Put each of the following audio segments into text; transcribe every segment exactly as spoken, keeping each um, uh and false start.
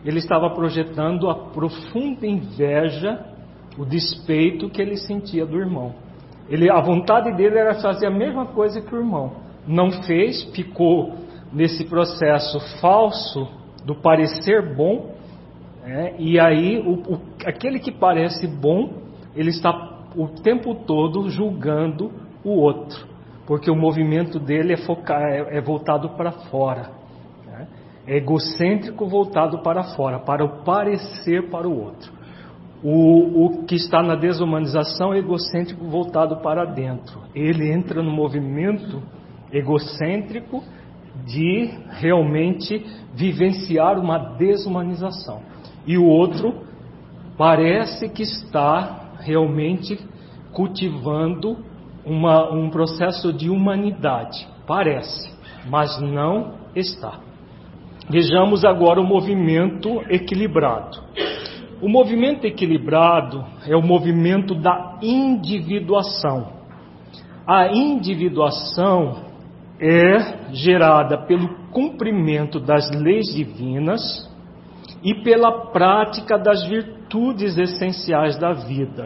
ele estava projetando a profunda inveja, o despeito que ele sentia do irmão. Ele, a vontade dele era fazer a mesma coisa que o irmão. Não fez, ficou nesse processo falso do parecer bom, né? E aí o, o, aquele que parece bom, ele está o tempo todo julgando o outro, porque o movimento dele é, focar, é, é voltado para fora, né? É egocêntrico voltado para fora, para o parecer para o outro. O, o que está na desumanização é egocêntrico voltado para dentro. Ele entra no movimento egocêntrico de realmente vivenciar uma desumanização. E o outro parece que está realmente cultivando uma, um processo de humanidade. Parece, mas não está. Vejamos agora o movimento equilibrado. O movimento equilibrado é o movimento da individuação. A individuação é gerada pelo cumprimento das leis divinas e pela prática das virtudes essenciais da vida,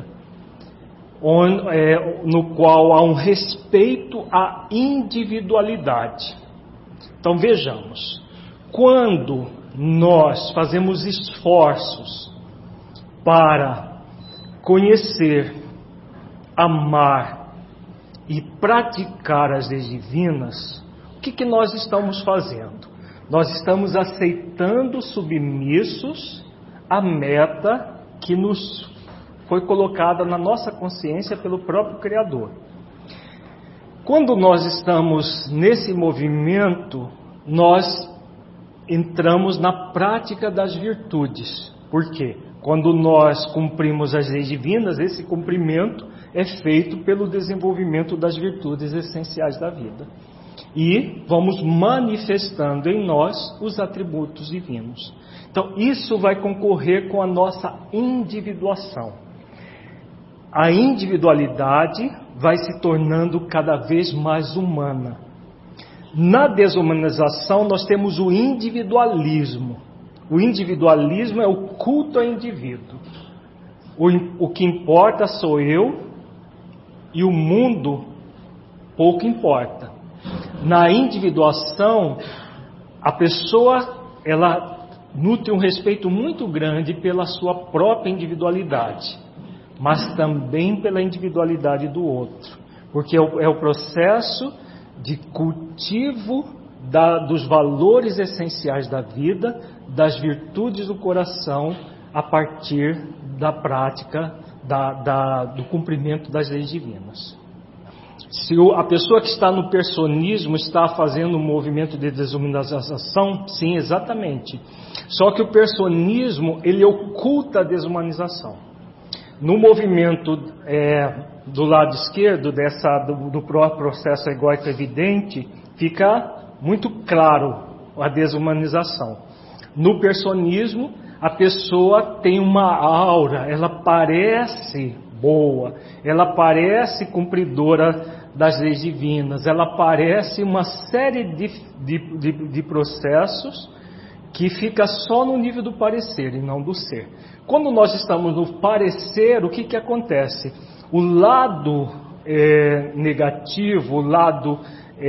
no qual há um respeito à individualidade. Então vejamos, quando nós fazemos esforços para conhecer, amar e praticar as leis divinas, o que, que nós estamos fazendo? Nós estamos aceitando submissos a meta que nos foi colocada na nossa consciência pelo próprio Criador. Quando nós estamos nesse movimento, nós entramos na prática das virtudes. Por quê? Quando nós cumprimos as leis divinas, esse cumprimento é feito pelo desenvolvimento das virtudes essenciais da vida. E vamos manifestando em nós os atributos divinos. Então, isso vai concorrer com a nossa individuação. A individualidade vai se tornando cada vez mais humana. Na desumanização, nós temos o individualismo. O individualismo é o culto ao indivíduo. O, o que importa sou eu e o mundo pouco importa. Na individuação, a pessoa ela nutre um respeito muito grande pela sua própria individualidade, mas também pela individualidade do outro, porque é o, é o processo de cultivo da, dos valores essenciais da vida, das virtudes do coração, a partir da prática da, da, do cumprimento das leis divinas. Se a pessoa que está no personismo está fazendo um movimento de desumanização, sim, exatamente. Só que o personismo, ele oculta a desumanização. No movimento é, do lado esquerdo, dessa, do, do processo egóico evidente, fica muito claro a desumanização. No personismo, a pessoa tem uma aura, ela parece boa, ela parece cumpridora das leis divinas, ela parece uma série de, de, de, de processos que fica só no nível do parecer e não do ser. Quando nós estamos no parecer, o que, que acontece? O lado é, negativo, o lado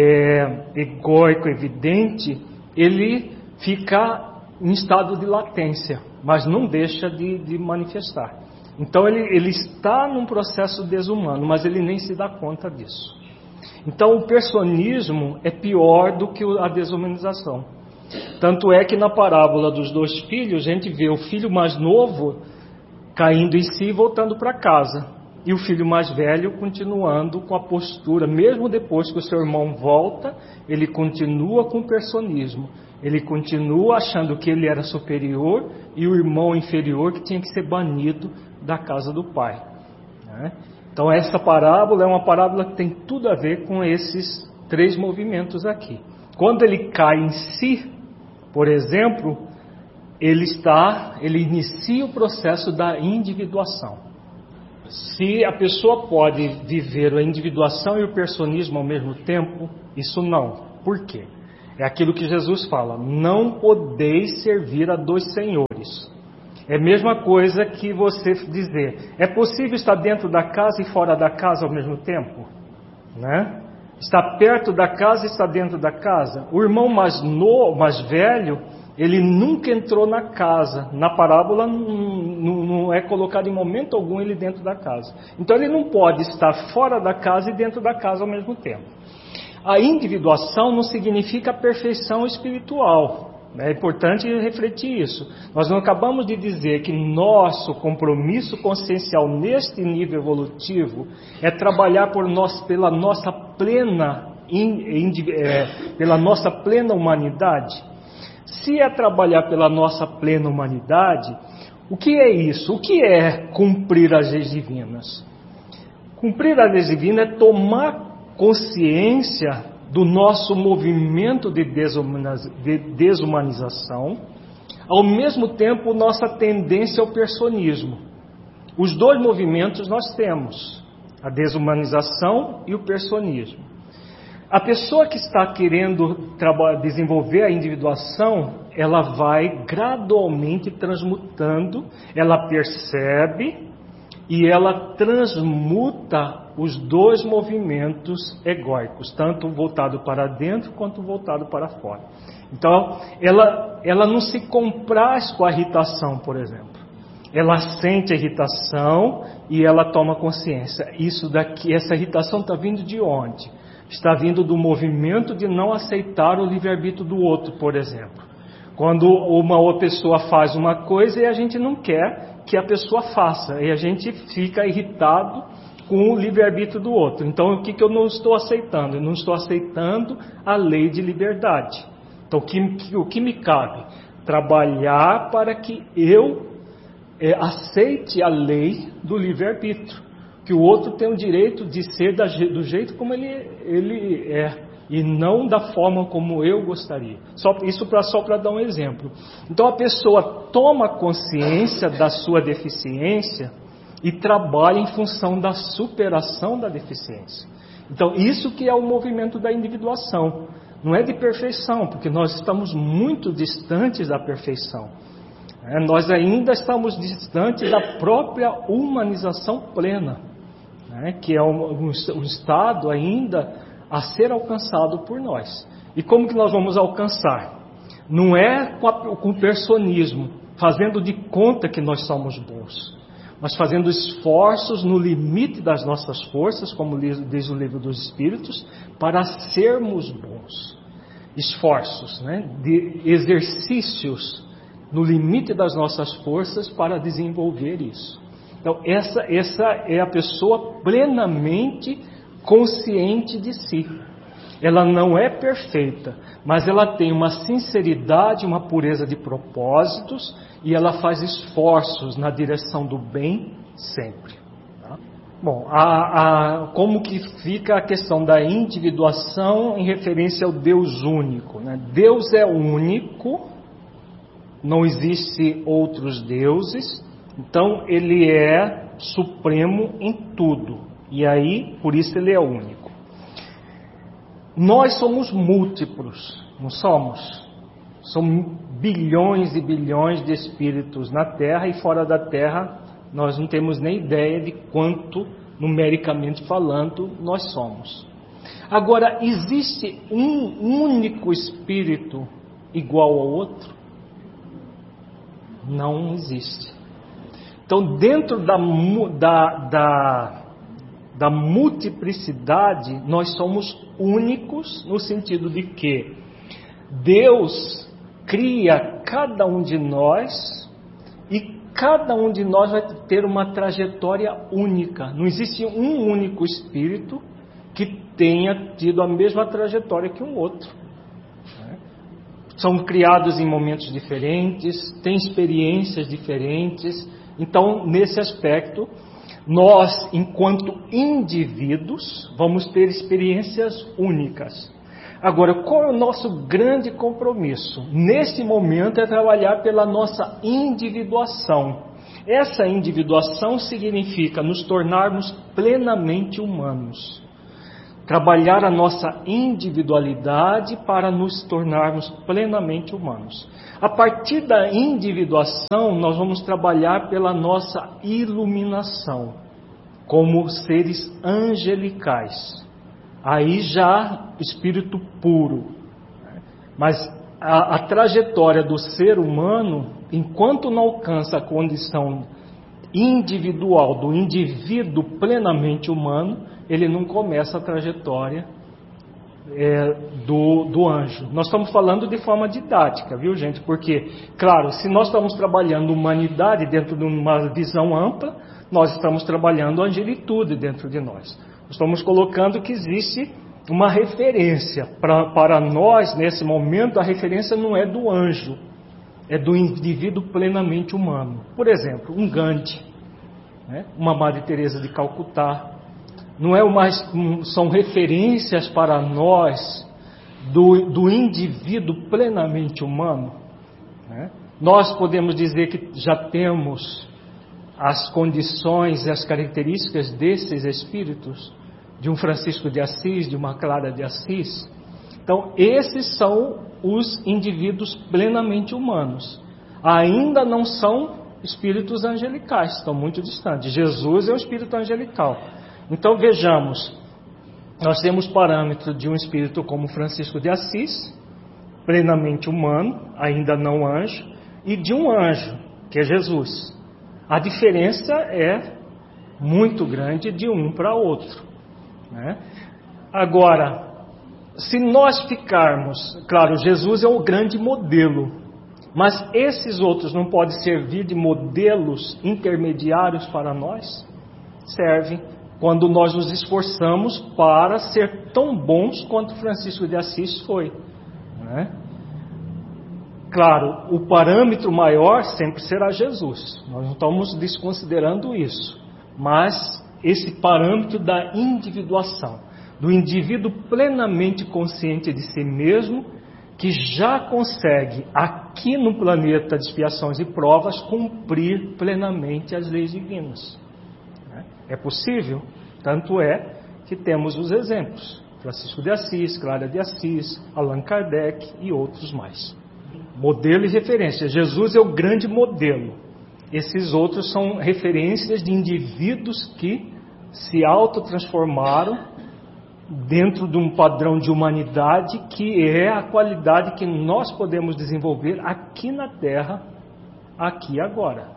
é, egóico evidente, ele fica em estado de latência, mas não deixa de, de manifestar. Então ele, ele está num processo desumano, mas ele nem se dá conta disso. Então o personismo é pior do que a desumanização. Tanto é que na parábola dos dois filhos, a gente vê o filho mais novo caindo em si e voltando para casa. E o filho mais velho continuando com a postura, mesmo depois que o seu irmão volta, ele continua com o personismo. Ele continua achando que ele era superior e o irmão inferior que tinha que ser banido da casa do pai, né? Então essa parábola é uma parábola que tem tudo a ver com esses três movimentos aqui. Quando ele cai em si, por exemplo, ele está, ele inicia o processo da individuação. Se a pessoa pode viver a individuação e o personismo ao mesmo tempo, isso não. Por quê? É aquilo que Jesus fala: não podeis servir a dois senhores. valores. É a mesma coisa que você dizer, é possível estar dentro da casa e fora da casa ao mesmo tempo? Né? Está perto da casa e está dentro da casa. O irmão mais, no, mais velho, ele nunca entrou na casa. Na parábola não, não, não é colocado em momento algum ele dentro da casa. Então ele não pode estar fora da casa e dentro da casa ao mesmo tempo. A individuação não significa perfeição espiritual. É importante refletir isso. Nós não acabamos de dizer que nosso compromisso consciencial neste nível evolutivo é trabalhar por nós, pela nossa plena, é, pela nossa plena humanidade. Se é trabalhar pela nossa plena humanidade, o que é isso? O que é cumprir as leis divinas? Cumprir as leis divinas é tomar consciência do nosso movimento de desumanização, ao mesmo tempo nossa tendência ao personismo. Os dois movimentos nós temos, a desumanização e o personismo. A pessoa que está querendo desenvolver a individuação, ela vai gradualmente transmutando, ela percebe e ela transmuta os dois movimentos egóicos, tanto voltado para dentro quanto voltado para fora. Então, ela, ela não se compraz com a irritação, por exemplo. Ela sente a irritação e ela toma consciência. Isso daqui, essa irritação está vindo de onde? Está vindo do movimento de não aceitar o livre-arbítrio do outro, por exemplo. Quando uma outra pessoa faz uma coisa e a gente não quer que a pessoa faça, e a gente fica irritado com o livre-arbítrio do outro. Então, o que, que eu não estou aceitando? Eu não estou aceitando a lei de liberdade. Então, o que, o que me cabe? Trabalhar para que eu é, aceite a lei do livre-arbítrio. Que o outro tem o direito de ser da, do jeito como ele, ele é, e não da forma como eu gostaria. Só, isso pra, só para dar um exemplo. Então, a pessoa toma consciência da sua deficiência e trabalha em função da superação da deficiência. Então, isso que é o movimento da individuação. Não é de perfeição, porque nós estamos muito distantes da perfeição. É, nós ainda estamos distantes da própria humanização plena, né, que é um, um, um estado ainda a ser alcançado por nós. E como que nós vamos alcançar? Não é com, a, com o personismo, fazendo de conta que nós somos bons, mas fazendo esforços no limite das nossas forças, como diz o Livro dos Espíritos, para sermos bons. Esforços, né? De exercícios no limite das nossas forças para desenvolver isso. Então, essa, essa é a pessoa plenamente consciente de si. Ela não é perfeita, mas ela tem uma sinceridade, uma pureza de propósitos e ela faz esforços na direção do bem sempre. Tá? Bom, a, a, como que fica a questão da individuação em referência ao Deus único? Né? Deus é único, não existe outros deuses, então ele é supremo em tudo. E aí, por isso ele é único. Nós somos múltiplos, não somos? São bilhões e bilhões de espíritos na Terra, e fora da Terra nós não temos nem ideia de quanto, numericamente falando, nós somos. Agora, existe um único espírito igual ao outro? Não existe. Então, dentro da, da, da, da multiplicidade, nós somos únicos no sentido de que Deus cria cada um de nós e cada um de nós vai ter uma trajetória única. Não existe um único espírito que tenha tido a mesma trajetória que um outro. São criados em momentos diferentes, têm experiências diferentes. Então, nesse aspecto, nós, enquanto indivíduos, vamos ter experiências únicas. Agora, qual é o nosso grande compromisso? Nesse momento é trabalhar pela nossa individuação. Essa individuação significa nos tornarmos plenamente humanos. trabalhar a nossa individualidade para nos tornarmos plenamente humanos. A partir da individuação, nós vamos trabalhar pela nossa iluminação, como seres angelicais. Aí já espírito puro. Mas a, a trajetória do ser humano, enquanto não alcança a condição individual do indivíduo plenamente humano, ele não começa a trajetória é, do, do anjo. Nós estamos falando de forma didática, viu, gente? Porque, claro, se nós estamos trabalhando humanidade dentro de uma visão ampla, nós estamos trabalhando a angelitude dentro de nós. Estamos colocando que existe uma referência. Pra, para nós, nesse momento, a referência não é do anjo, é do indivíduo plenamente humano. Por exemplo, um Gandhi, né? Uma Madre Teresa de Calcutá. Não é uma, são referências para nós do, do indivíduo plenamente humano, né? Nós podemos dizer que já temos as condições e as características desses espíritos, de um Francisco de Assis, de uma Clara de Assis. Então, esses são os indivíduos plenamente humanos. Ainda não são espíritos angelicais, estão muito distantes. Jesus é um espírito angelical. Então, vejamos, nós temos parâmetro de um espírito como Francisco de Assis, plenamente humano, ainda não anjo, e de um anjo, que é Jesus. A diferença é muito grande de um para outro, né? Agora, se nós ficarmos, claro, Jesus é o grande modelo, mas esses outros não podem servir de modelos intermediários para nós? Servem, quando nós nos esforçamos para ser tão bons quanto Francisco de Assis foi, né? Claro, o parâmetro maior sempre será Jesus. Nós não estamos desconsiderando isso. Mas esse parâmetro da individuação, do indivíduo plenamente consciente de si mesmo, que já consegue, aqui no planeta de expiações e provas, cumprir plenamente as leis divinas. É possível, tanto é que temos os exemplos. Francisco de Assis, Clara de Assis, Allan Kardec e outros mais. Modelo e referência. Jesus é o grande modelo. Esses outros são referências de indivíduos que se autotransformaram dentro de um padrão de humanidade que é a qualidade que nós podemos desenvolver aqui na Terra, aqui e agora.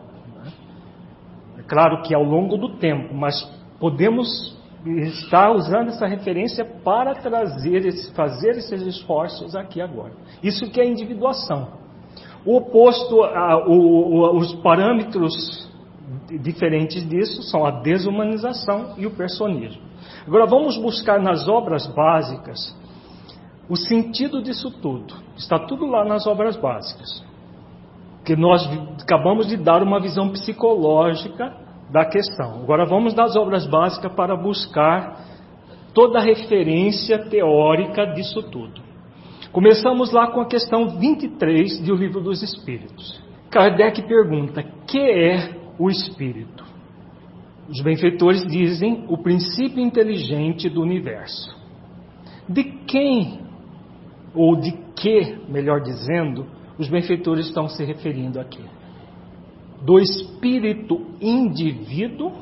É claro que ao longo do tempo, mas podemos estar usando essa referência para trazer, fazer esses esforços aqui e agora. Isso que é individuação. O oposto, a, o, o, os parâmetros diferentes disso são a desumanização e o personismo. Agora vamos buscar nas obras básicas o sentido disso tudo. Está tudo lá nas obras básicas, que nós acabamos de dar uma visão psicológica da questão. Agora vamos das obras básicas para buscar toda a referência teórica disso tudo. Começamos lá com a questão vinte e três do Livro dos Espíritos. Kardec pergunta: que é o Espírito? Os benfeitores dizem: o princípio inteligente do universo. De quem, ou de que, melhor dizendo, os benfeitores estão se referindo aqui? Do espírito indivíduo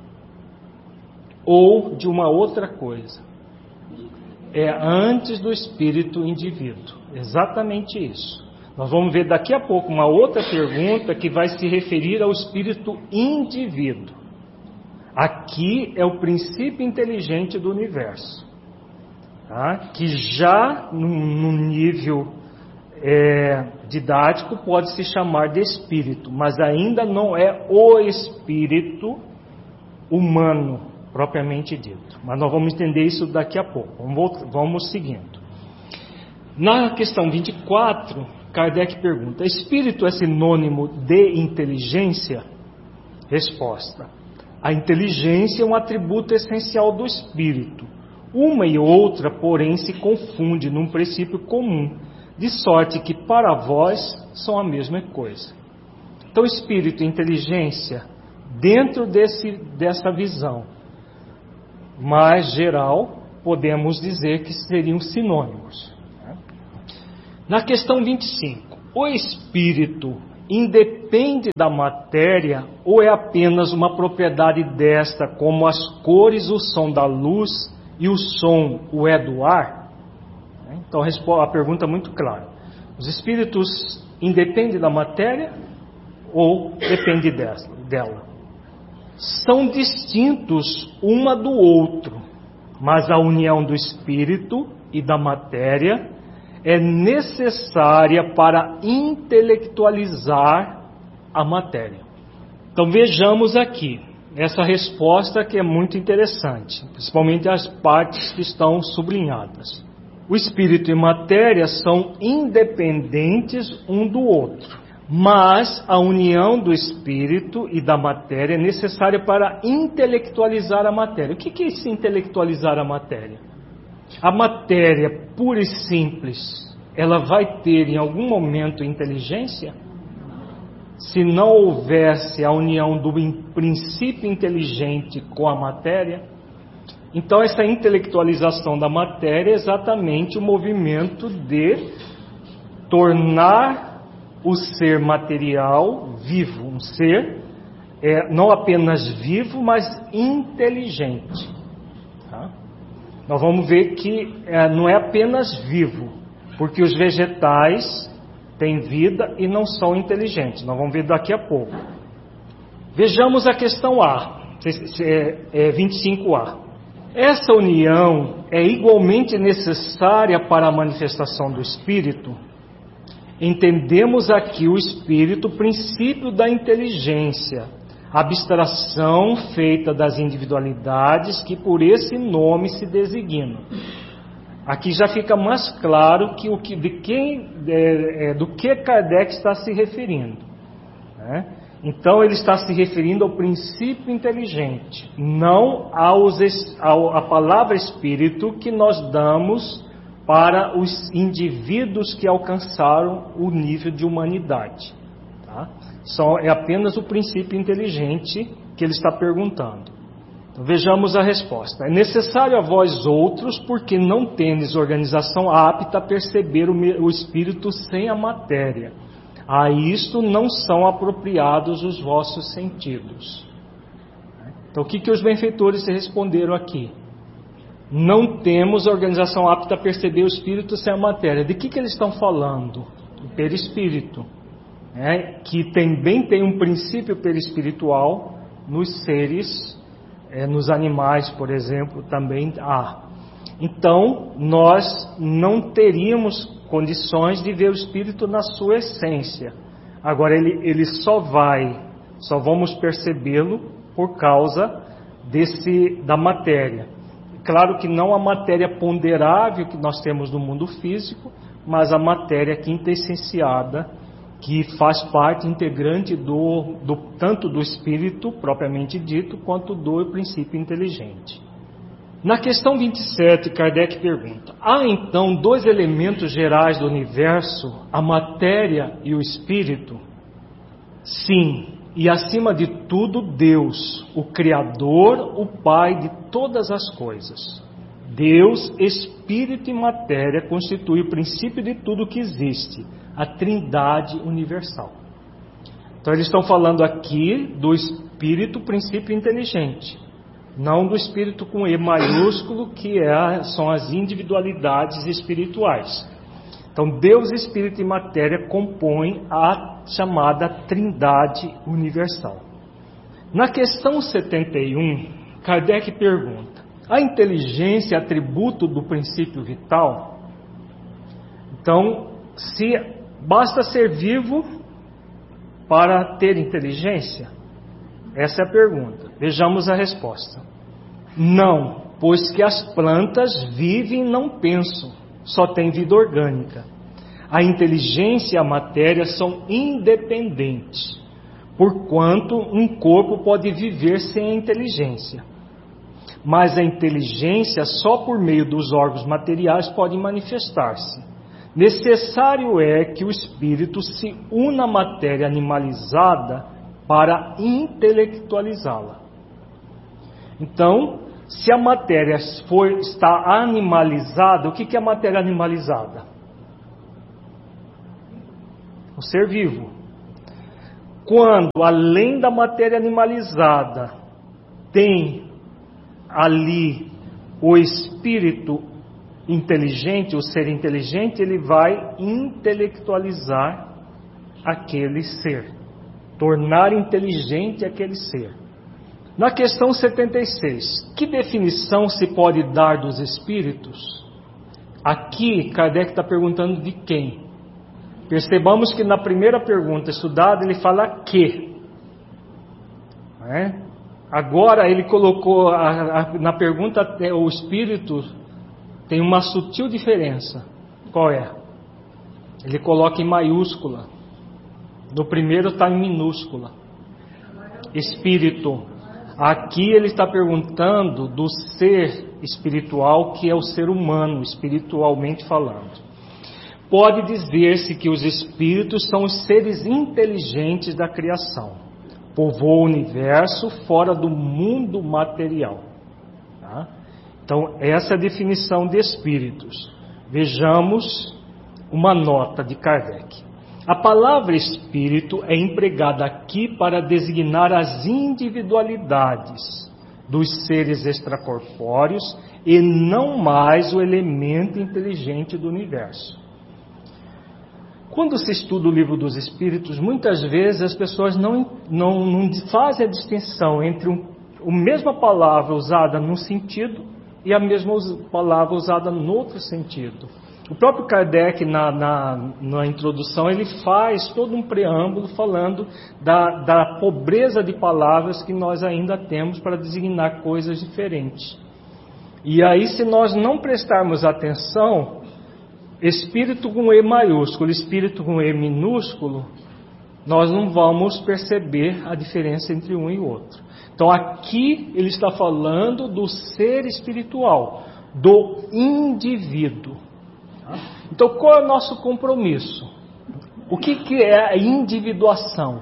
ou de uma outra coisa? É antes do espírito indivíduo. Exatamente isso. Nós vamos ver daqui a pouco uma outra pergunta que vai se referir ao espírito indivíduo. Aqui é o princípio inteligente do universo, tá? Que já no nível é, didático pode se chamar de espírito, mas ainda não é o espírito humano propriamente dito. Mas nós vamos entender isso daqui a pouco. Vamos, vamos seguindo. Na questão vinte e quatro, Kardec pergunta: espírito é sinônimo de inteligência? Resposta: a inteligência é um atributo essencial do espírito. Uma e outra, porém, se confunde num princípio comum, de sorte que para vós são a mesma coisa. Então, espírito e inteligência, dentro desse, dessa visão mais geral, podemos dizer que seriam sinônimos. Na questão vinte e cinco, o espírito independe da matéria ou é apenas uma propriedade desta, como as cores, o som da luz e o som, o é do ar? Então a pergunta é muito clara. Os espíritos independem da matéria ou dependem dela? São distintos uma do outro, mas a união do espírito e da matéria é necessária para intelectualizar a matéria. Então vejamos aqui essa resposta que é muito interessante, principalmente as partes que estão sublinhadas. O espírito e matéria são independentes um do outro, mas a união do espírito e da matéria é necessária para intelectualizar a matéria. O que é esse intelectualizar a matéria? A matéria pura e simples, ela vai ter em algum momento inteligência? Se não houvesse a união do princípio inteligente com a matéria? Então essa intelectualização da matéria é exatamente o movimento de tornar o ser material vivo, um ser é, não apenas vivo, mas inteligente. Tá? Nós vamos ver que é, não é apenas vivo, porque os vegetais têm vida e não são inteligentes. Nós vamos ver daqui a pouco. Vejamos a questão A, é, vinte e cinco A. Essa união é igualmente necessária para a manifestação do Espírito? Entendemos aqui o Espírito, princípio da inteligência, abstração feita das individualidades que por esse nome se designam. Aqui já fica mais claro que o que, de quem, é, é, do que Kardec está se referindo, né? Então ele está se referindo ao princípio inteligente, não aos, ao, a palavra espírito que nós damos para os indivíduos que alcançaram o nível de humanidade. Tá? Só é apenas o princípio inteligente que ele está perguntando. Então, vejamos a resposta. É necessário a vós outros, porque não tendes organização apta a perceber o, o espírito sem a matéria. A isto não são apropriados os vossos sentidos. Então o que, que os benfeitores responderam aqui? Não temos organização apta a perceber o espírito sem a matéria. De que, que eles estão falando? O perispírito, né? Que também tem um princípio perispiritual nos seres, é, nos animais, por exemplo, também há. Então nós não teríamos condições de ver o espírito na sua essência. Agora ele, ele só vai, só vamos percebê-lo por causa desse, da matéria. Claro que não a matéria ponderável que nós temos no mundo físico, mas a matéria quintessenciada, que faz parte integrante do, do, tanto do espírito propriamente dito, quanto do princípio inteligente. Na questão vinte e sete, Kardec pergunta: há então dois elementos gerais do universo, a matéria e o espírito? Sim, e acima de tudo Deus, o Criador, o Pai de todas as coisas. Deus, espírito e matéria constituem o princípio de tudo que existe, a Trindade universal. Então eles estão falando aqui do espírito, princípio inteligente. Não do espírito com E maiúsculo, que é, são as individualidades espirituais. Então, Deus, Espírito e Matéria compõem a chamada Trindade Universal. Na questão setenta e um, Kardec pergunta: a inteligência é atributo do princípio vital? Então, se basta ser vivo para ter inteligência? Essa é a pergunta. Vejamos a resposta. Não, pois que as plantas vivem e não pensam, só têm vida orgânica. A inteligência e a matéria são independentes, porquanto um corpo pode viver sem a inteligência. Mas a inteligência só por meio dos órgãos materiais pode manifestar-se. Necessário é que o espírito se una à matéria animalizada para intelectualizá-la. Então, Se a matéria for, está animalizada, o que, que é a matéria animalizada? O ser vivo. Quando, além da matéria animalizada, tem ali o espírito inteligente, o ser inteligente, ele vai intelectualizar aquele ser, tornar inteligente aquele ser. Na questão setenta e seis, que definição se pode dar dos espíritos? Aqui, Kardec está perguntando de quem? Percebamos que na primeira pergunta estudada, ele fala que. Não é? Agora, ele colocou, a, a, na pergunta, o espírito tem uma sutil diferença. Qual é? Ele coloca em maiúscula. No primeiro está em minúscula. Espírito. Aqui ele está perguntando do ser espiritual, que é o ser humano, espiritualmente falando. Pode dizer-se que os espíritos são os seres inteligentes da criação. Povoam o universo fora do mundo material. Tá? Então, essa é a definição de espíritos. Vejamos uma nota de Kardec. A palavra espírito é empregada aqui para designar as individualidades dos seres extracorpóreos e não mais o elemento inteligente do universo. Quando se estuda o livro dos Espíritos, muitas vezes as pessoas não, não, não fazem a distinção entre um, a mesma palavra usada num sentido e a mesma palavra usada no outro sentido. O próprio Kardec, na, na, na introdução, ele faz todo um preâmbulo falando da, da pobreza de palavras que nós ainda temos para designar coisas diferentes. E aí, se nós não prestarmos atenção, espírito com E maiúsculo, espírito com E minúsculo, nós não vamos perceber a diferença entre um e outro. Então, aqui ele está falando do ser espiritual, do indivíduo. Então, qual é o nosso compromisso? O que, que é a individuação?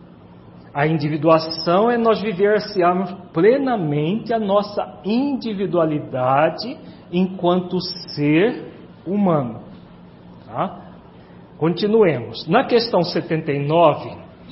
A individuação é nós vivenciarmos plenamente a nossa individualidade enquanto ser humano. Tá? Continuemos. Na questão setenta e nove,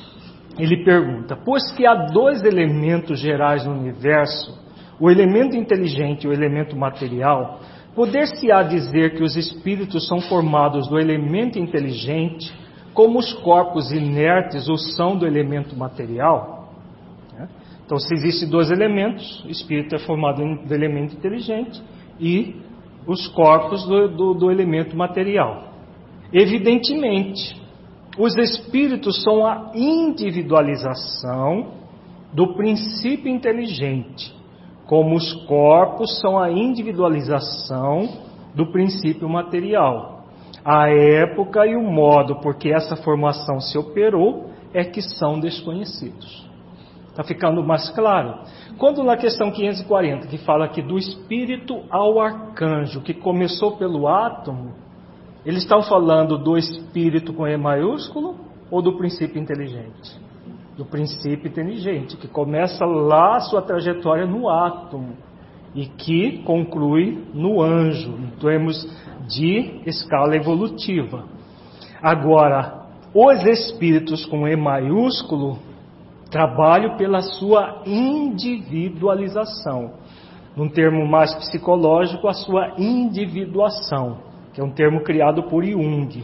ele pergunta: pois que há dois elementos gerais no universo, o elemento inteligente e o elemento material, poder-se-á dizer que os espíritos são formados do elemento inteligente, como os corpos inertes o são do elemento material? Então, se existem dois elementos, o espírito é formado do elemento inteligente e os corpos do, do, do elemento material. Evidentemente, os espíritos são a individualização do princípio inteligente, como os corpos são a individualização do princípio material. A época e o modo por que essa formação se operou é que são desconhecidos. Está ficando mais claro? Quando na questão quinhentos e quarenta, que fala aqui do espírito ao arcanjo, que começou pelo átomo, eles estão falando do espírito com E maiúsculo ou do princípio inteligente? Do princípio inteligente, que começa lá a sua trajetória no átomo e que conclui no anjo, em termos de escala evolutiva. Agora, os espíritos com E maiúsculo trabalham pela sua individualização. Num termo mais psicológico, a sua individuação, que é um termo criado por Jung.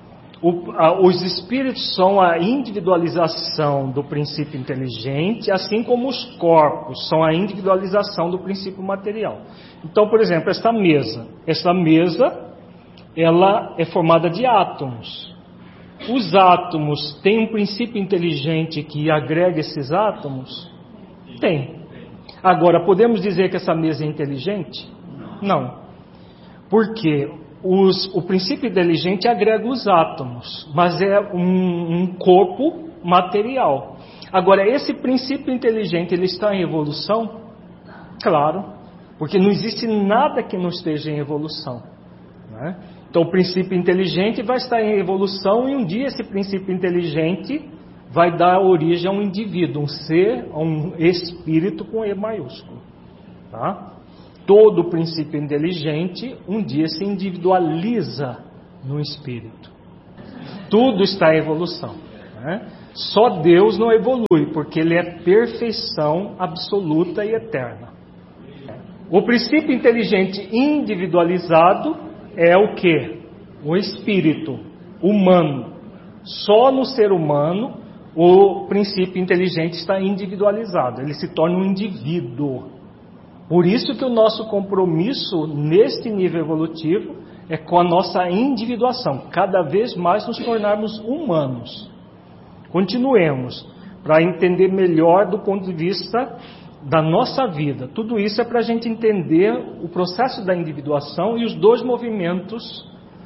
O, a, os espíritos são a individualização do princípio inteligente, assim como os corpos são a individualização do princípio material. Então, por exemplo, esta mesa, esta mesa, ela é formada de átomos. Os átomos têm um princípio inteligente que agrega esses átomos? Tem. Agora, podemos dizer que essa mesa é inteligente? Não. Por quê? Os, o princípio inteligente agrega os átomos, mas é um, um corpo material. Agora, esse princípio inteligente, ele está em evolução? Claro, porque não existe nada que não esteja em evolução, né? Então, o princípio inteligente vai estar em evolução e um dia esse princípio inteligente vai dar origem a um indivíduo, um ser, a um espírito com E maiúsculo. Tá? todo princípio inteligente um dia se individualiza no espírito. Tudo está em evolução, né? Só Deus não evolui, porque Ele é perfeição absoluta e eterna. O princípio inteligente individualizado é o quê? O espírito humano. Só no ser humano o princípio inteligente está individualizado. Ele se torna um indivíduo. Por isso que o nosso compromisso neste nível evolutivo é com a nossa individuação. Cada vez mais nos tornarmos humanos. Continuemos para entender melhor do ponto de vista da nossa vida. Tudo isso é para a gente entender o processo da individuação e os dois movimentos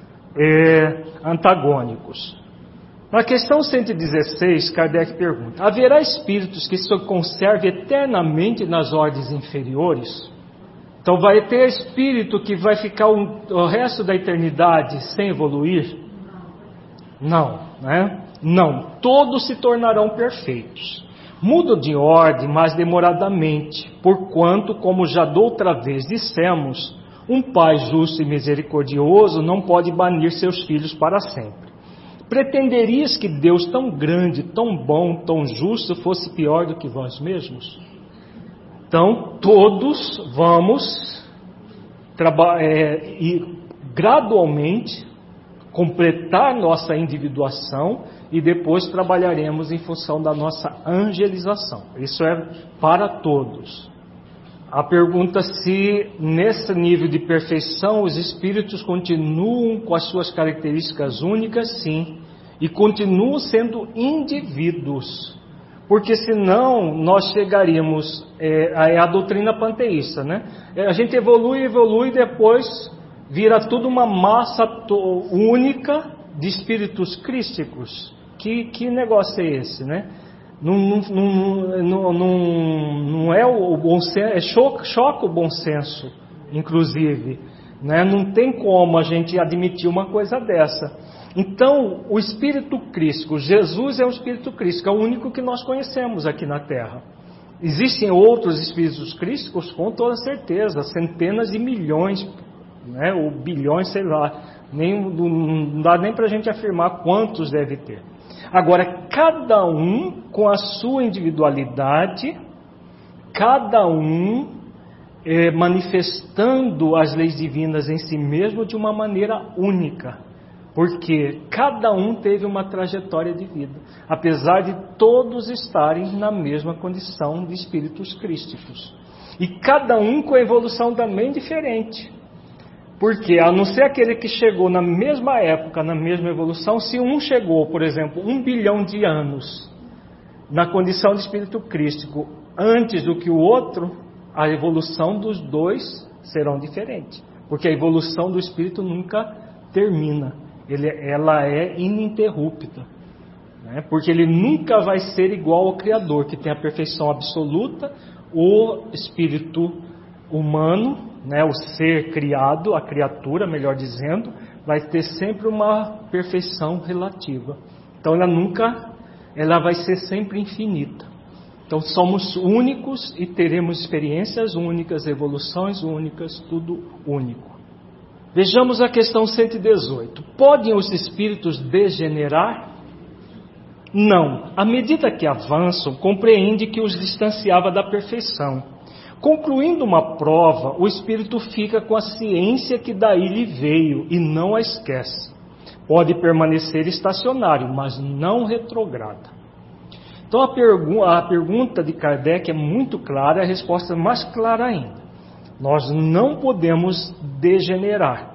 é, antagônicos. Na questão cento e dezesseis, Kardec pergunta: haverá espíritos que se conservem eternamente nas ordens inferiores? Então vai ter espírito que vai ficar o, o resto da eternidade sem evoluir? Não, né? Não, todos se tornarão perfeitos. Mudam de ordem, mas demoradamente, porquanto, como já da outra vez dissemos, um pai justo e misericordioso não pode banir seus filhos para sempre. Pretenderias que Deus tão grande, tão bom, tão justo fosse pior do que vós mesmos? Então, todos vamos é, e gradualmente completar nossa individuação e depois trabalharemos em função da nossa angelização. Isso é para todos. A pergunta se nesse nível de perfeição os espíritos continuam com as suas características únicas, sim, e continuam sendo indivíduos, porque senão nós chegaríamos é, à doutrina panteísta, né? A gente evolui, evolui e depois vira tudo uma massa única de espíritos crísticos. Que, que negócio é esse, né? Não, não, não, não, não é o bom senso, é choca, choca o bom senso, inclusive, né? Não tem como a gente admitir uma coisa dessa. Então, o espírito crístico, Jesus é um espírito crístico, é o único que nós conhecemos aqui na Terra. Existem outros espíritos crísticos, com toda certeza, centenas de milhões, né? Ou bilhões, sei lá, nem, não dá nem para a gente afirmar quantos deve ter. Agora, cada um com a sua individualidade, cada um é, manifestando as leis divinas em si mesmo de uma maneira única, porque cada um teve uma trajetória de vida, apesar de todos estarem na mesma condição de espíritos crísticos, e cada um com a evolução também diferente. Porque, a não ser aquele que chegou na mesma época, na mesma evolução, se um chegou, por exemplo, um bilhão de anos na condição de espírito crístico antes do que o outro, a evolução dos dois serão diferentes. Porque a evolução do espírito nunca termina. Ele, ela é ininterrupta. Né? Porque ele nunca vai ser igual ao Criador, que tem a perfeição absoluta. O espírito humano, né, o ser criado, a criatura, melhor dizendo, vai ter sempre uma perfeição relativa. Então ela nunca, ela vai ser sempre infinita. Então somos únicos e teremos experiências únicas, evoluções únicas, tudo único. Vejamos a questão cento e dezoito. Podem os espíritos degenerar? Não. À medida que avançam, compreende que os distanciava da perfeição. Concluindo uma prova, o espírito fica com a ciência que daí lhe veio e não a esquece. Pode permanecer estacionário, mas não retrograda. Então a, pergu- a pergunta de Kardec é muito clara, a resposta é mais clara ainda. Nós não podemos degenerar.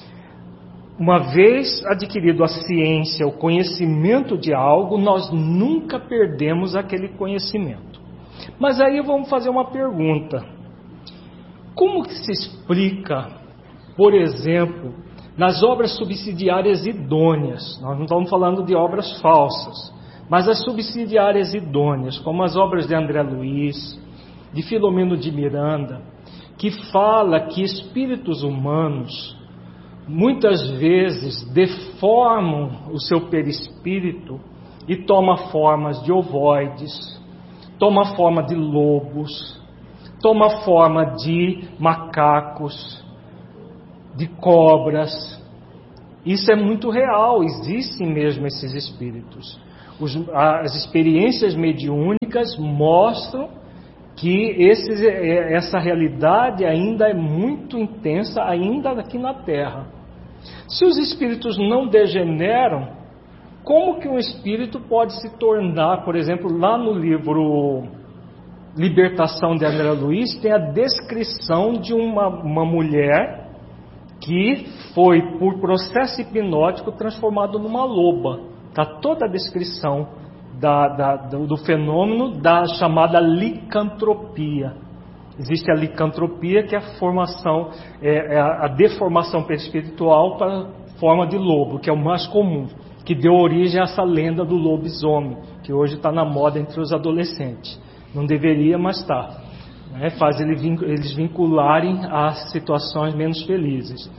Uma vez adquirido a ciência, o conhecimento de algo, nós nunca perdemos aquele conhecimento. Mas aí vamos fazer uma pergunta. Como que se explica, por exemplo, nas obras subsidiárias idôneas, nós não estamos falando de obras falsas, mas as subsidiárias idôneas, como as obras de André Luiz, de Filomeno de Miranda, que fala que espíritos humanos muitas vezes deformam o seu perispírito e tomam formas de ovoides, toma forma de lobos, toma forma de macacos, de cobras. Isso é muito real, existem mesmo esses espíritos. Os, as experiências mediúnicas mostram que esses, essa realidade ainda é muito intensa, ainda aqui na Terra. Se os espíritos não degeneram, como que um espírito pode se tornar, por exemplo, lá no livro Libertação de André Luiz, tem a descrição de uma, uma mulher que foi, por processo hipnótico, transformada numa loba. Está toda a descrição da, da, do, do fenômeno da chamada licantropia. Existe a licantropia, que é a formação, é, é a deformação perispiritual para a forma de lobo, que é o mais comum, que deu origem a essa lenda do lobisomem, que hoje está na moda entre os adolescentes. Não deveria, mas está. Né? Faz eles vincularem a situações menos felizes.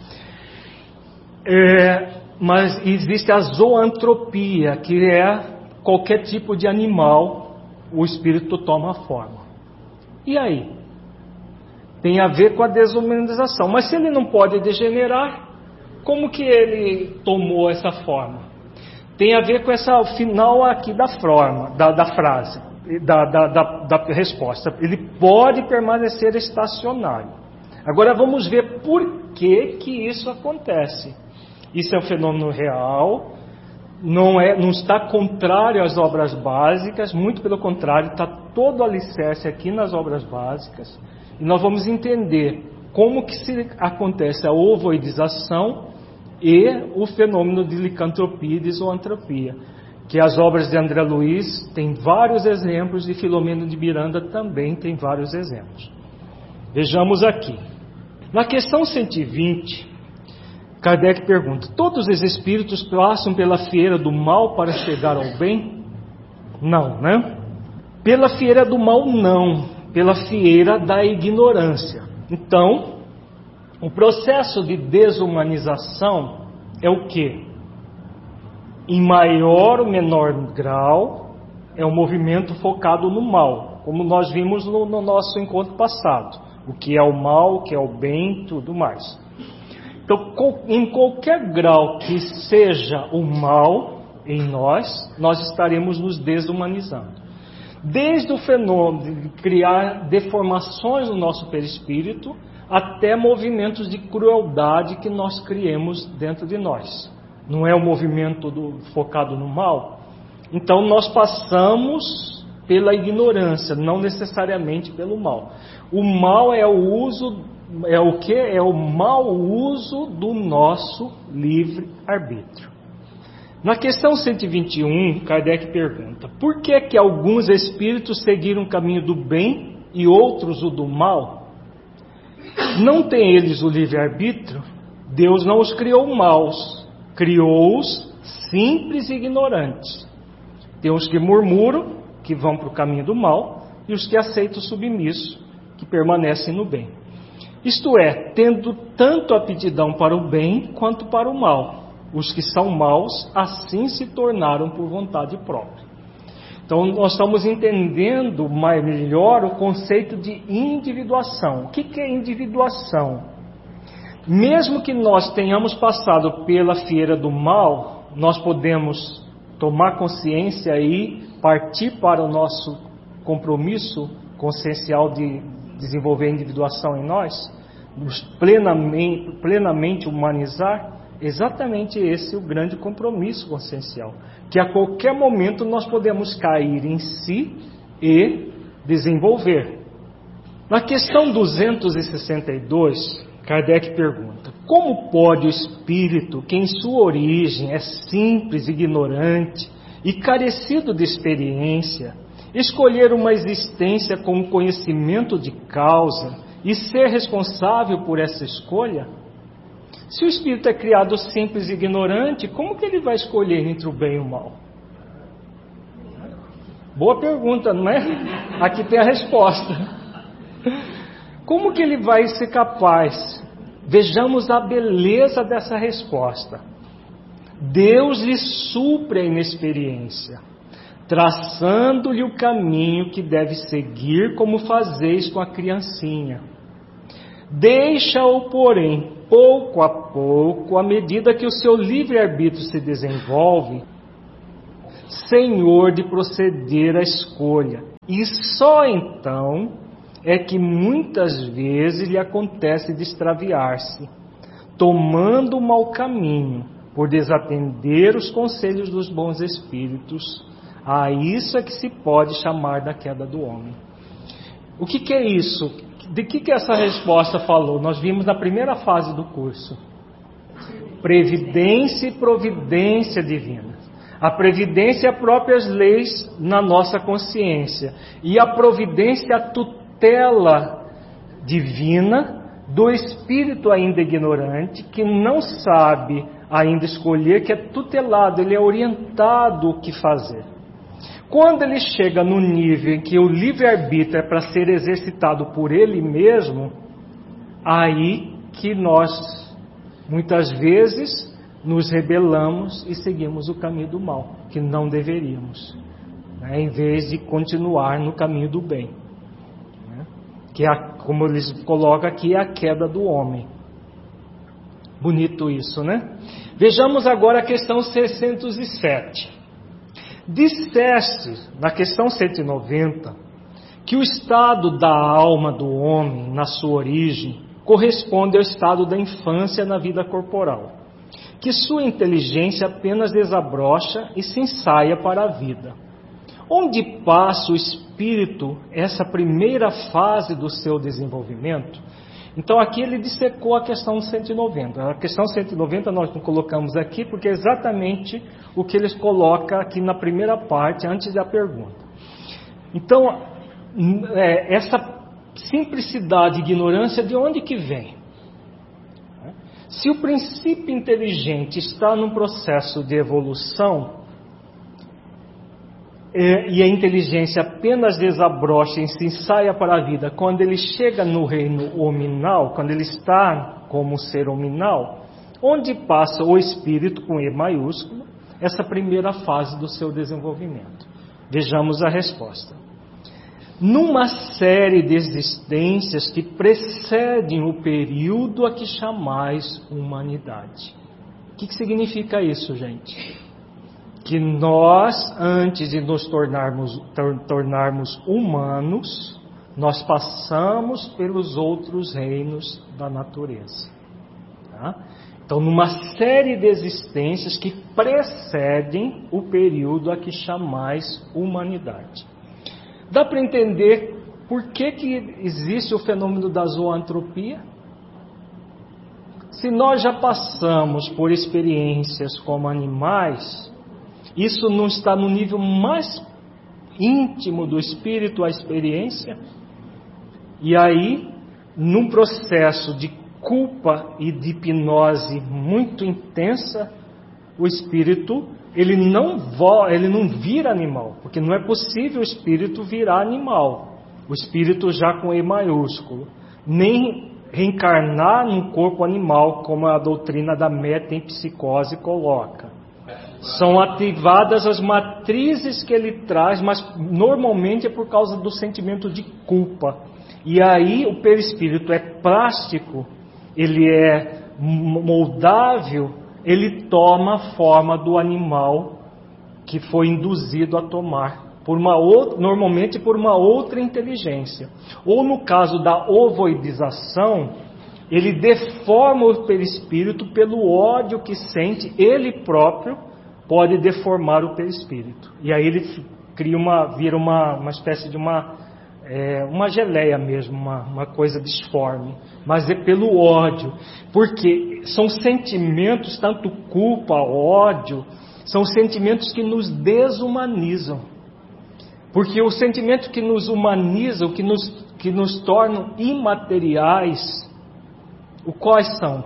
É, mas existe a zoantropia, que é qualquer tipo de animal, o espírito toma a forma. E aí? Tem a ver com a desumanização. Mas se ele não pode degenerar, como que ele tomou essa forma? Tem a ver com essa o final aqui da forma, da, da frase, da, da, da, da resposta. Ele pode permanecer estacionário. Agora vamos ver por que que isso acontece. Isso é um fenômeno real, não, é, não está contrário às obras básicas, muito pelo contrário, está todo o alicerce aqui nas obras básicas. E nós vamos entender como que se acontece a ovoidização e o fenômeno de licantropia e de zoantropia, que as obras de André Luiz têm vários exemplos, e Filomeno de Miranda também tem vários exemplos. Vejamos aqui. Na questão cento e vinte, Kardec pergunta: todos os espíritos passam pela fieira do mal para chegar ao bem? Não, né? Pela fieira do mal, não. Pela fieira da ignorância. Então, o processo de desumanização é o quê? Em maior ou menor grau, é um movimento focado no mal, como nós vimos no, no nosso encontro passado. O que é o mal, o que é o bem, tudo mais. Então, em qualquer grau que seja o mal em nós, nós estaremos nos desumanizando. Desde o fenômeno de criar deformações no nosso perispírito, até movimentos de crueldade que nós criemos dentro de nós. Não é o movimento do, focado no mal? Então nós passamos pela ignorância, não necessariamente pelo mal. O mal é o uso, é o que? É o mau uso do nosso livre-arbítrio. Na questão cento e vinte e um, Kardec pergunta: por que que alguns espíritos seguiram o caminho do bem e outros o do mal? Não têm eles o livre-arbítrio? Deus não os criou maus, criou-os simples e ignorantes. Tem os que murmuram, que vão para o caminho do mal, e os que aceitam submisso, que permanecem no bem. Isto é, tendo tanto aptidão para o bem quanto para o mal. Os que são maus, assim se tornaram por vontade própria. Então, nós estamos entendendo mais, melhor o conceito de individuação. O que, que é individuação? Mesmo que nós tenhamos passado pela fieira do mal, nós podemos tomar consciência e partir para o nosso compromisso consciencial de desenvolver a individuação em nós, nos plenamente, plenamente humanizar. Exatamente esse é o grande compromisso consciencial, que a qualquer momento nós podemos cair em si e desenvolver. Na questão duzentos e sessenta e dois, Kardec pergunta: como pode o espírito, que em sua origem é simples, ignorante e carecido de experiência, escolher uma existência com conhecimento de causa e ser responsável por essa escolha? Se o espírito é criado simples e ignorante, como que ele vai escolher entre o bem e o mal? Boa pergunta, não é? Aqui tem a resposta. Como que ele vai ser capaz? Vejamos a beleza dessa resposta. Deus lhe supre a inexperiência. traçando-lhe o caminho que deve seguir, como fazeis com a criancinha. Deixa-o, porém, pouco a pouco, à medida que o seu livre-arbítrio se desenvolve, senhor de proceder à escolha. E só então é que muitas vezes lhe acontece de extraviar-se, tomando o mau caminho, por desatender os conselhos dos bons espíritos. A isso é que se pode chamar da queda do homem. O que, que é isso? De que, que essa resposta falou? Nós vimos na primeira fase do curso. Previdência e providência divina. A previdência é as próprias leis na nossa consciência. E a providência é a tutela divina do espírito ainda ignorante, que não sabe ainda escolher, que é tutelado, ele é orientado o que fazer. Quando ele chega no nível em que o livre-arbítrio é para ser exercitado por ele mesmo, aí que nós, muitas vezes, nos rebelamos e seguimos o caminho do mal, que não deveríamos, né, em vez de continuar no caminho do bem, né, que é, como eles colocam aqui, é a queda do homem. Bonito isso, né? Vejamos agora a questão seiscentos e sete. Disseste, na questão cento e noventa, que o estado da alma do homem, na sua origem, corresponde ao estado da infância na vida corporal, que sua inteligência apenas desabrocha e se ensaia para a vida. Onde passa o espírito essa primeira fase do seu desenvolvimento? Então aqui ele dissecou a questão cento e noventa. A questão cento e noventa nós não colocamos aqui porque é exatamente o que eles colocam aqui na primeira parte, antes da pergunta. Então, é, essa simplicidade e ignorância, de onde que vem? Se o princípio inteligente está num processo de evolução, É, e a inteligência apenas desabrocha e se ensaia para a vida quando ele chega no reino hominal, quando ele está como ser hominal, onde passa o espírito com E maiúsculo, essa primeira fase do seu desenvolvimento. Vejamos a resposta. Numa série de existências que precedem o período a que chamais humanidade. O que, que significa isso, gente? Que nós, antes de nos tornarmos, tor- tornarmos humanos, nós passamos pelos outros reinos da natureza. Tá? Então, numa série de existências que precedem o período a que chamais humanidade. Dá para entender por que, que existe o fenômeno da zoantropia? Se nós já passamos por experiências como animais, isso não está no nível mais íntimo do espírito, a experiência? E aí, num processo de culpa e de hipnose muito intensa, o espírito, ele não, vo, ele não vira animal, porque não é possível o espírito virar animal. O espírito já com E maiúsculo. Nem reencarnar num corpo animal, como a doutrina da metempsicose coloca. São ativadas as matrizes que ele traz, mas normalmente é por causa do sentimento de culpa. E aí o perispírito é plástico, ele é moldável, ele toma a forma do animal que foi induzido a tomar, por uma outra, normalmente por uma outra inteligência. Ou no caso da ovoidização, ele deforma o perispírito pelo ódio que sente, ele próprio pode deformar o perispírito. E aí ele cria uma, vira uma, uma espécie de uma, é, uma geleia mesmo, uma, uma coisa disforme. Mas é pelo ódio. Porque são sentimentos, tanto culpa, ódio, são sentimentos que nos desumanizam. Porque o sentimento que nos humaniza, o que nos, que nos tornam imateriais, o quais são?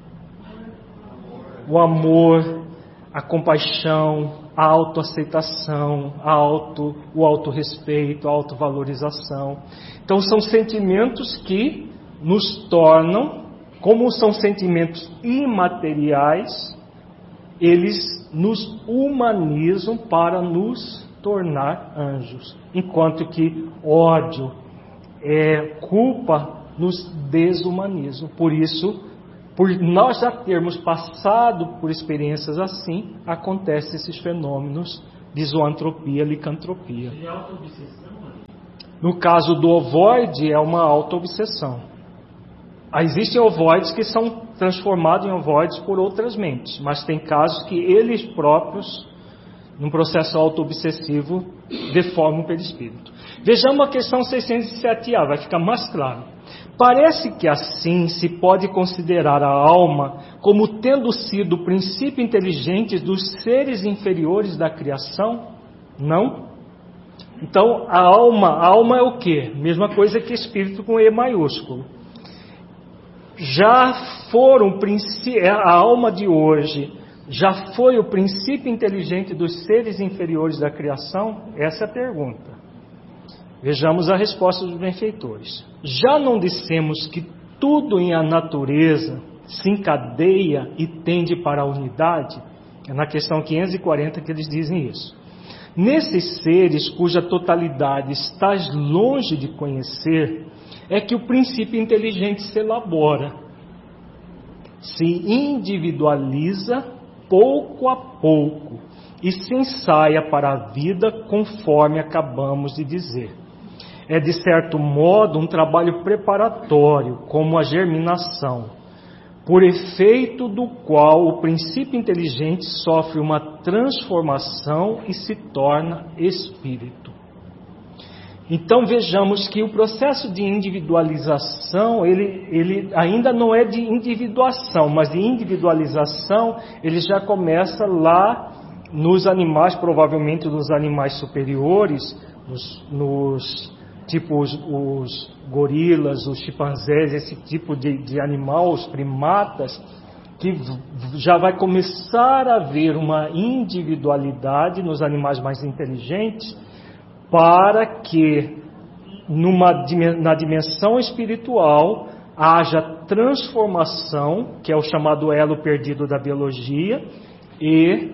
O amor, a compaixão, a autoaceitação, a auto, o autorrespeito, a autovalorização. Então são sentimentos que nos tornam, como são sentimentos imateriais, eles nos humanizam para nos tornar anjos, enquanto que ódio, é, culpa nos desumaniza. Por isso, por nós já termos passado por experiências assim, acontecem esses fenômenos de zoantropia, licantropia. É auto-obsessão? No caso do ovoide, é uma auto-obsessão. Existem ovoides que são transformados em ovoides por outras mentes, mas tem casos que eles próprios, num processo auto-obsessivo, deformam o perispírito. Vejamos a questão seiscentos e sete A, vai ficar mais claro. Parece que assim se pode considerar a alma como tendo sido o princípio inteligente dos seres inferiores da criação? Não? Então, a alma, a alma é o quê? Mesma coisa que espírito com E maiúsculo. Já foram, a alma de hoje, já foi o princípio inteligente dos seres inferiores da criação? Essa é a pergunta. Vejamos a resposta dos benfeitores. Já não dissemos que tudo em a natureza se encadeia e tende para a unidade? É na questão quinhentos e quarenta que eles dizem isso. Nesses seres cuja totalidade estás longe de conhecer, é que o princípio inteligente se elabora, se individualiza pouco a pouco e se ensaia para a vida, conforme acabamos de dizer. É, de certo modo, um trabalho preparatório, como a germinação, por efeito do qual o princípio inteligente sofre uma transformação e se torna espírito. Então vejamos que o processo de individualização, ele, ele ainda não é de individuação, mas de individualização ele já começa lá nos animais, provavelmente nos animais superiores, nos, nos tipo os, os gorilas, os chimpanzés, esse tipo de, de animal, os primatas, que já vai começar a haver uma individualidade nos animais mais inteligentes, para que numa, na dimensão espiritual haja transformação, que é o chamado elo perdido da biologia, e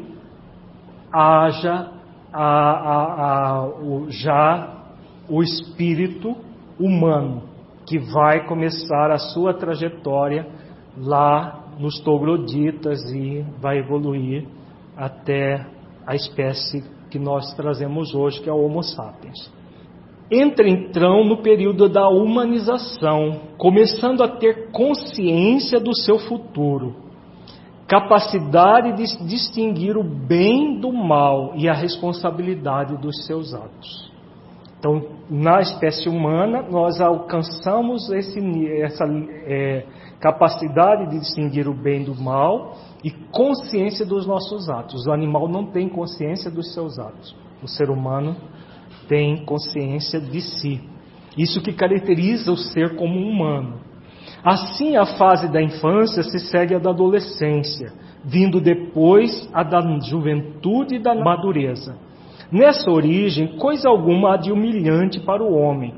haja a, a, a, o, já o espírito humano, que vai começar a sua trajetória lá nos trogloditas e vai evoluir até a espécie que nós trazemos hoje, que é o Homo sapiens. Entra então no período da humanização, começando a ter consciência do seu futuro, capacidade de distinguir o bem do mal e a responsabilidade dos seus atos. Então, na espécie humana, nós alcançamos esse, essa é, capacidade de distinguir o bem do mal e consciência dos nossos atos. O animal não tem consciência dos seus atos. O ser humano tem consciência de si. Isso que caracteriza o ser como humano. Assim, a fase da infância se segue a da adolescência, vindo depois a da juventude e da madureza. Nessa origem, coisa alguma há de humilhante para o homem.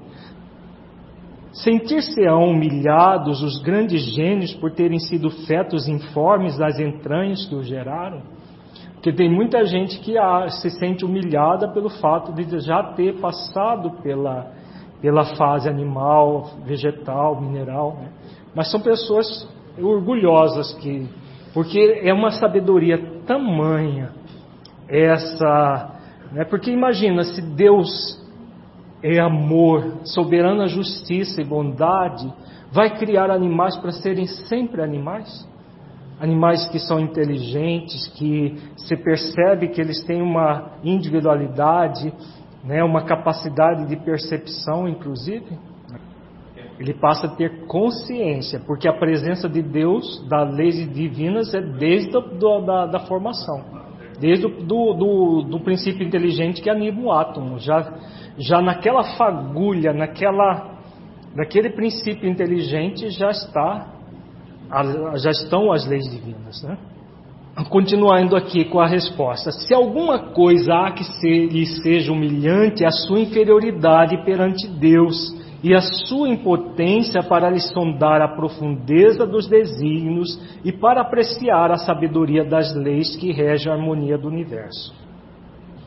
Sentir-se-ão humilhados os grandes gênios por terem sido fetos informes das entranhas que os geraram? Porque tem muita gente que se sente humilhada pelo fato de já ter passado pela, pela fase animal, vegetal, mineral, né? Mas são pessoas orgulhosas, que, porque é uma sabedoria tamanha essa... Né? Porque imagina, se Deus é amor, soberana justiça e bondade, vai criar animais para serem sempre animais? Animais que são inteligentes, que se percebe que eles têm uma individualidade, né? Uma capacidade de percepção, inclusive. Ele passa a ter consciência, porque a presença de Deus, das leis divinas, é desde a do, da, da formação. Desde o do, do, do princípio inteligente que anima o átomo. Já, já naquela fagulha, naquela, naquele princípio inteligente já, está, já estão as leis divinas, né? Continuando aqui com a resposta. Se alguma coisa há que se, lhe seja humilhante, é a sua inferioridade perante Deus e a sua impotência para lhe sondar a profundeza dos desígnios e para apreciar a sabedoria das leis que regem a harmonia do universo.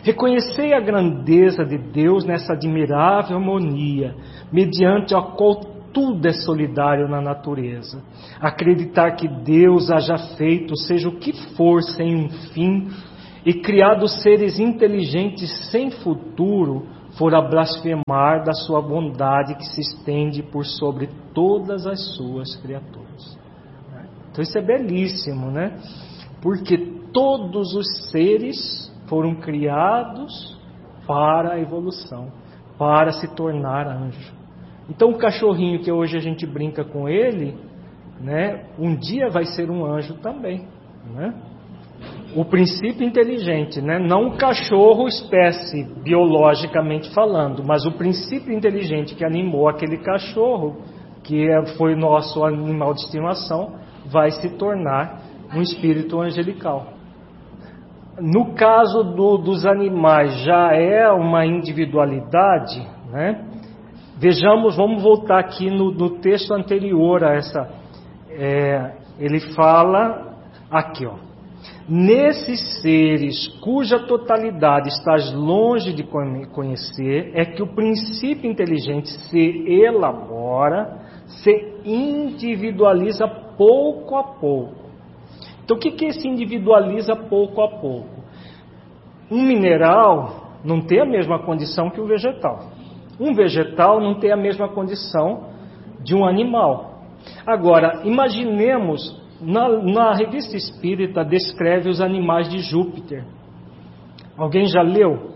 Reconhecei a grandeza de Deus nessa admirável harmonia, mediante a qual tudo é solidário na natureza. Acreditar que Deus haja feito, seja o que for, sem um fim, e criado seres inteligentes sem futuro, fora blasfemar da sua bondade que se estende por sobre todas as suas criaturas. Então isso é belíssimo, né? Porque todos os seres foram criados para a evolução, para se tornar anjo. Então o cachorrinho que hoje a gente brinca com ele, né, um dia vai ser um anjo também, né? O princípio inteligente, né? Não o cachorro espécie, biologicamente falando, mas o princípio inteligente que animou aquele cachorro, que foi nosso animal de estimação, vai se tornar um espírito angelical. No caso do, dos animais, já é uma individualidade, né? Vejamos, vamos voltar aqui no, no texto anterior a essa. É, ele fala aqui, ó. Nesses seres cuja totalidade estás longe de conhecer, é que o princípio inteligente se elabora, se individualiza pouco a pouco. Então, o que que se individualiza pouco a pouco? Um mineral não tem a mesma condição que um vegetal. Um vegetal não tem a mesma condição de um animal. Agora, imaginemos, na, na Revista Espírita descreve os animais de Júpiter. Alguém já leu?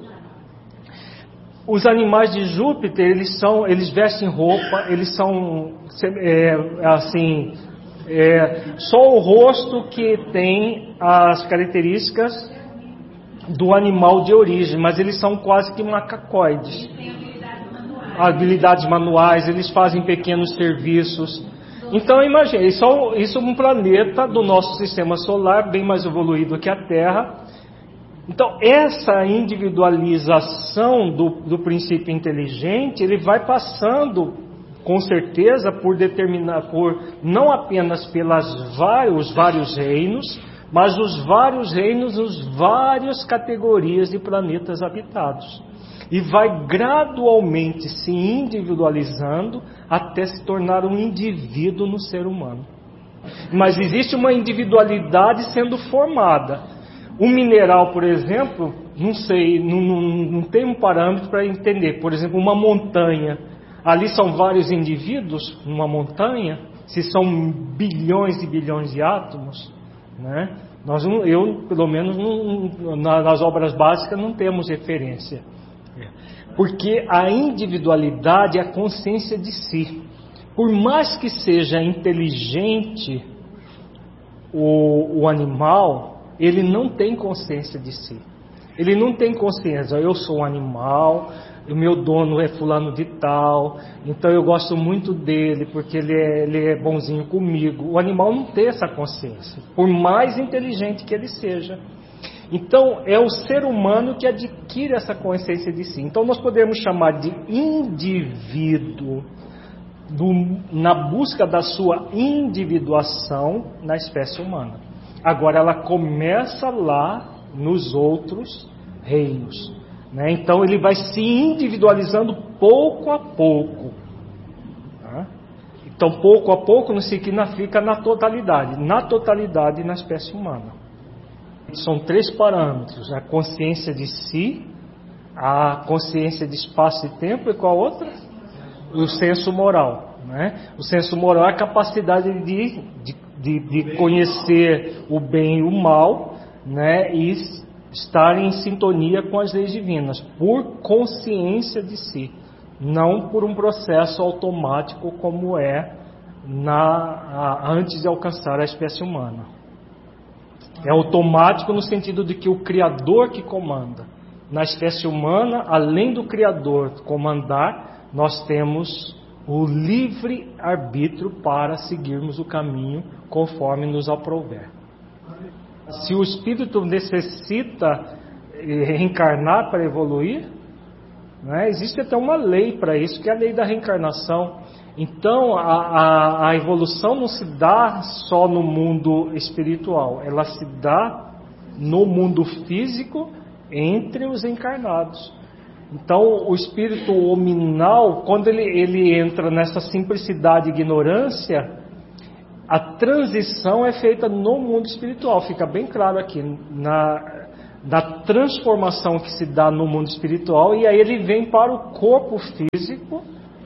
Os animais de Júpiter, eles são, eles vestem roupa, eles são é, assim, é, só o rosto que tem as características do animal de origem, mas eles são quase que macacoides. Habilidades manuais, eles fazem pequenos serviços. Então imagine, isso, isso é um planeta do nosso sistema solar, bem mais evoluído que a Terra. Então essa individualização do, do princípio inteligente, ele vai passando com certeza por determinar, por não apenas pelas vários, os vários reinos, mas os vários reinos, os várias categorias de planetas habitados. E vai gradualmente se individualizando até se tornar um indivíduo no ser humano. Mas existe uma individualidade sendo formada. Um mineral, por exemplo, não sei, não, não, não tem um parâmetro para entender. Por exemplo, uma montanha. Ali são vários indivíduos numa montanha, se são bilhões e bilhões de átomos, né? Nós, eu, pelo menos, não, nas obras básicas, não temos referência. Porque a individualidade é a consciência de si. Por mais que seja inteligente o, o animal, ele não tem consciência de si. Ele não tem consciência, eu sou um animal, o meu dono é fulano de tal, então eu gosto muito dele porque ele é, ele é bonzinho comigo. O animal não tem essa consciência, por mais inteligente que ele seja. Então, é o ser humano que adquire essa consciência de si. Então, nós podemos chamar de indivíduo do, na busca da sua individuação na espécie humana. Agora, ela começa lá nos outros reinos, né? Então, ele vai se individualizando pouco a pouco. Tá? Então, pouco a pouco não significa na totalidade. Na totalidade, na espécie humana. São três parâmetros: a consciência de si, a consciência de espaço e tempo, e qual outra? O senso moral, né? O senso moral é a capacidade de, de, de, de conhecer o bem e o mal, né? E estar em sintonia com as leis divinas, por consciência de si, não por um processo automático como é na, a, antes de alcançar a espécie humana. É automático no sentido de que o Criador que comanda. Na espécie humana, além do Criador comandar, nós temos o livre arbítrio para seguirmos o caminho conforme nos aprouver. Se o espírito necessita reencarnar para evoluir, né, existe até uma lei para isso, que é a lei da reencarnação. Então, a, a, a evolução não se dá só no mundo espiritual, ela se dá no mundo físico entre os encarnados. Então, o espírito hominal, quando ele, ele entra nessa simplicidade e ignorância, a transição é feita no mundo espiritual. Fica bem claro aqui, na, na transformação que se dá no mundo espiritual, e aí ele vem para o corpo físico,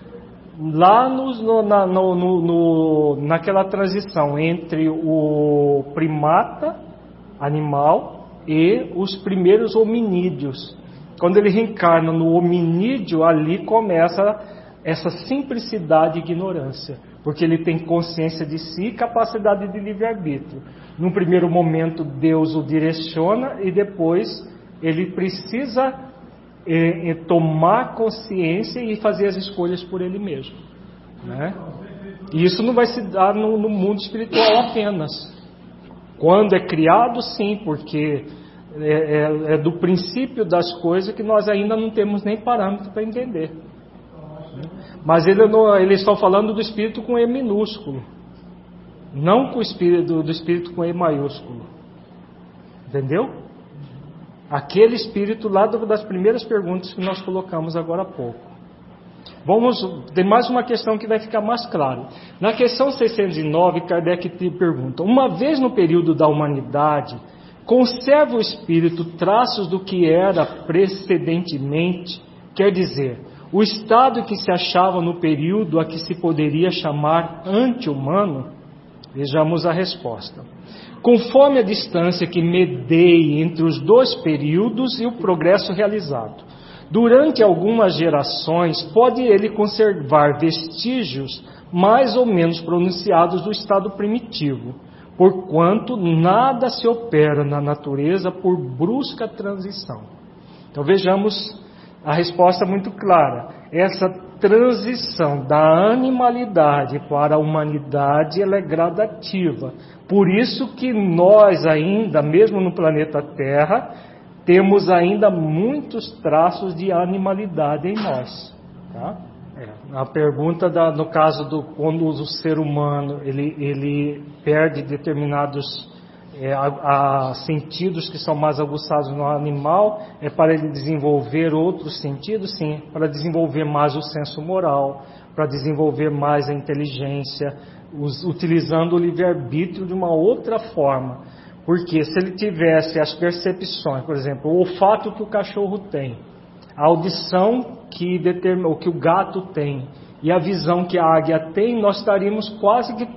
lá no, no, na, no, no, no, naquela transição entre o primata animal e os primeiros hominídeos. Quando ele reencarna no hominídeo, ali começa essa simplicidade e ignorância, porque ele tem consciência de si e capacidade de livre-arbítrio. Num primeiro momento, Deus o direciona e depois ele precisa é, é, tomar consciência e fazer as escolhas por ele mesmo, né? E isso não vai se dar no, no mundo espiritual apenas. Quando é criado, sim, porque é, é, é do princípio das coisas que nós ainda não temos nem parâmetro para entender. Mas ele não, eles estão falando do espírito com E minúsculo, não com o espírito, do espírito com E maiúsculo. Entendeu? Aquele espírito lá das primeiras perguntas que nós colocamos agora há pouco. Vamos, tem mais uma questão que vai ficar mais claro. Na questão seiscentos e nove, Kardec te pergunta: uma vez no período da humanidade, conserva o espírito traços do que era precedentemente, quer dizer, o estado em que se achava no período a que se poderia chamar anti-humano? Vejamos a resposta. Conforme a distância que medeie entre os dois períodos e o progresso realizado, durante algumas gerações pode ele conservar vestígios mais ou menos pronunciados do estado primitivo, porquanto nada se opera na natureza por brusca transição. Então vejamos a resposta muito clara. Essa transição da animalidade para a humanidade, ela é gradativa. Por isso que nós ainda, mesmo no planeta Terra, temos ainda muitos traços de animalidade em nós. Tá? É, a pergunta, da, no caso do quando o ser humano ele, ele perde determinados É, a, a sentidos que são mais aguçados no animal, é para ele desenvolver outros sentidos, sim, para desenvolver mais o senso moral, para desenvolver mais a inteligência, us, utilizando o livre-arbítrio de uma outra forma. Porque se ele tivesse as percepções, por exemplo, o olfato que o cachorro tem, a audição que, determina, que o gato tem e a visão que a águia tem, nós estaríamos quase que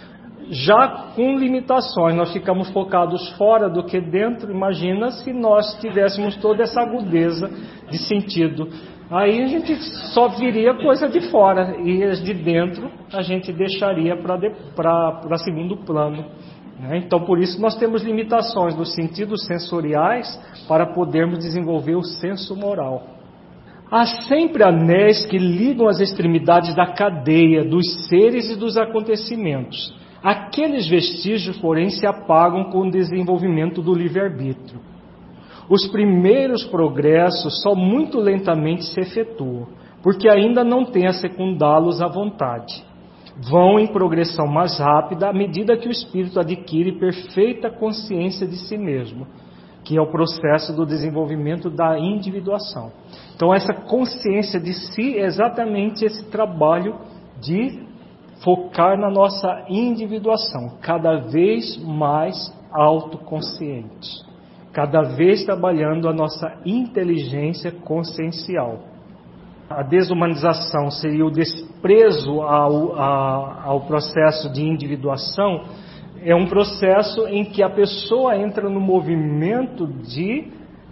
já com limitações. Nós ficamos focados fora do que dentro. Imagina se nós tivéssemos toda essa agudeza de sentido. Aí a gente só viria coisa de fora e as de dentro a gente deixaria para segundo plano, né? Então por isso nós temos limitações dos sentidos sensoriais para podermos desenvolver o senso moral. Há sempre anéis que ligam as extremidades da cadeia dos seres e dos acontecimentos. Aqueles vestígios, porém, se apagam com o desenvolvimento do livre-arbítrio. Os primeiros progressos só muito lentamente se efetuam, porque ainda não tem a secundá-los à vontade. Vão em progressão mais rápida à medida que o espírito adquire perfeita consciência de si mesmo, que é o processo do desenvolvimento da individuação. Então, essa consciência de si é exatamente esse trabalho de focar na nossa individuação, cada vez mais autoconsciente, cada vez trabalhando a nossa inteligência consciencial. A desumanização seria o desprezo ao, a, ao processo de individuação. É um processo em que a pessoa entra no movimento de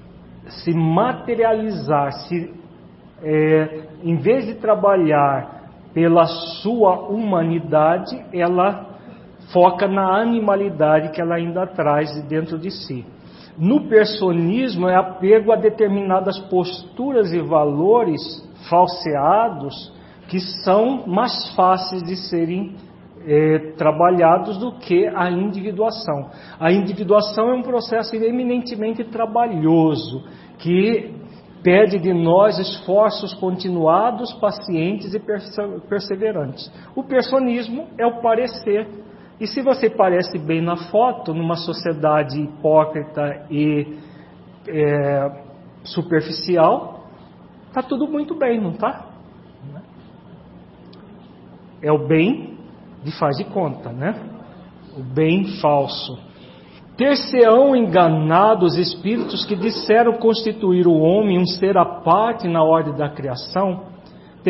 se materializar, se, é, em vez de trabalhar pela sua humanidade, ela foca na animalidade que ela ainda traz dentro de si. No personismo é apego a determinadas posturas e valores falseados que são mais fáceis de serem é, trabalhados do que a individuação. A individuação é um processo eminentemente trabalhoso, que pede de nós esforços continuados, pacientes e perseverantes. O personismo é o parecer. E se você parece bem na foto, numa sociedade hipócrita e é, superficial, está tudo muito bem, não está? É o bem de faz de conta, né? O bem falso. Ter-se-ão enganados os espíritos que disseram constituir o homem um ser à parte na ordem da criação?